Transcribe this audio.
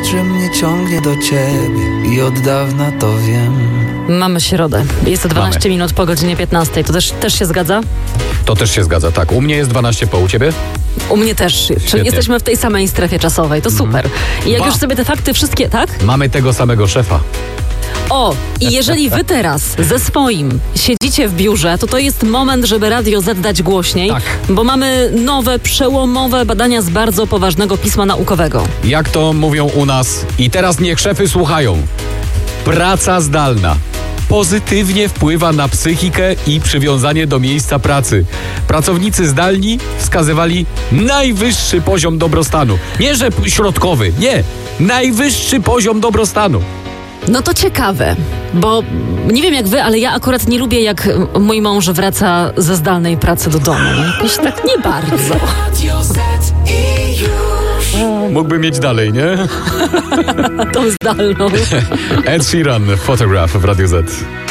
że mnie ciągnie do ciebie i od dawna to wiem. Mamy środę. Jest to 12 minut po godzinie 15. To też się zgadza? To też się zgadza, tak. U mnie jest 12 po, u ciebie? U mnie też. Czyli jesteśmy w tej samej strefie czasowej. To super. I jak już sobie te fakty wszystkie, tak? Mamy tego samego szefa. O, i jeżeli wy teraz ze swoim siedzicie w biurze, to jest moment, żeby Radio Z dać głośniej, Tak. bo mamy nowe, przełomowe badania z bardzo poważnego pisma naukowego. Jak to mówią u nas, i teraz niech szefy słuchają. Praca zdalna pozytywnie wpływa na psychikę i przywiązanie do miejsca pracy. Pracownicy zdalni wskazywali najwyższy poziom dobrostanu. Nie, że środkowy, nie. Najwyższy poziom dobrostanu. No to ciekawe, bo nie wiem jak wy, ale ja akurat nie lubię, jak mój mąż wraca ze zdalnej pracy do domu. Jakoś tak nie bardzo. Mógłby mieć dalej, nie? Tą zdalną. Ed Sheeran, Photograph w Radio Z.